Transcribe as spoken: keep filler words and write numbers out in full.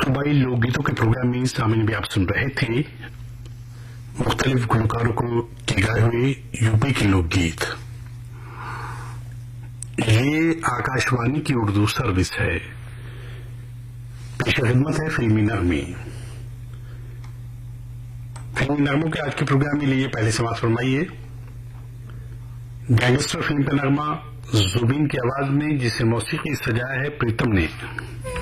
कबाई लोकगीतों के प्रोग्राम में सामने भी आप सुन रहे थे मुख्तलिफ गुलकारों को के गाए हुए यूपी के लोकगीत। ये आकाशवाणी की उर्दू सर्विस है। पेश खिदमत है फिल्मी नगमे। फिल्मी नगमों के आज के प्रोग्राम में लिए पहले समाज फरमाइए। गैंगस्टर फिल्म का नगमा जुबिन की आवाज में, जिसे मौसीकी सजाया है प्रीतम ने।